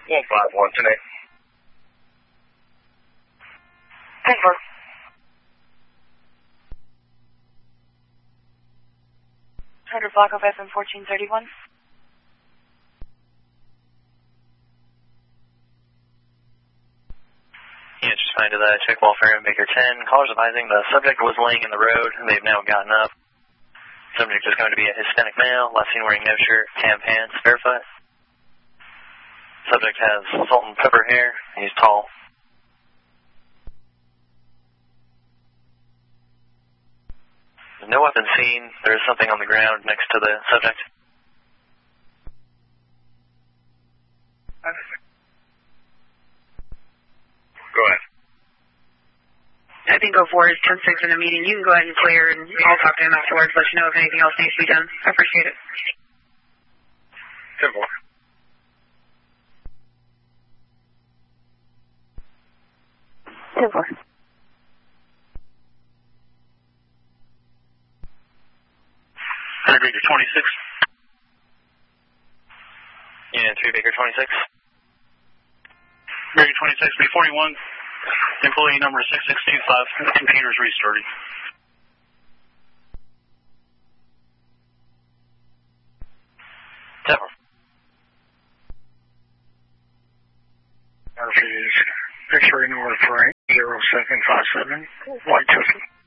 151 tonight. 10-4. Hunter block of FM 1431. Yeah, just fine to the check welfare in Baker 10. Callers advising the subject was laying in the road. They've now gotten up. Subject is going to be a Hispanic male, last seen wearing no shirt, tan pants, barefoot. Subject has salt and pepper hair. He's tall. There's no weapon seen. There is something on the ground next to the subject. Go ahead. I think 04 is 10-6 in the meeting. You can go ahead and clear, and I'll talk to him afterwards, let you know if anything else needs to be done. I appreciate it. 10-4. Baker 26. Yeah, 3 Baker 26. Baker 26, B41. Employee number 6625. The computer's restarted. Murphy's X-ray number 30757. White Tussle.